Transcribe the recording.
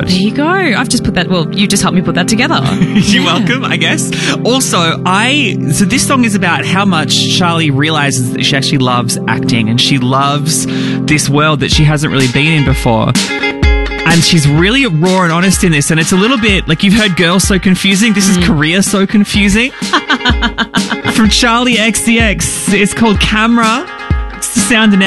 there you go. I've just put that. Well, you just helped me put that together. You're welcome, I guess. Also, so this song is about how much Charlie realizes that she actually loves acting and she loves this world that she hasn't really been in before. And she's really raw and honest in this. And it's a little bit like you've heard Girls So Confusing. This is Career So Confusing. From Charlie XCX. It's called Camera. It's the sound and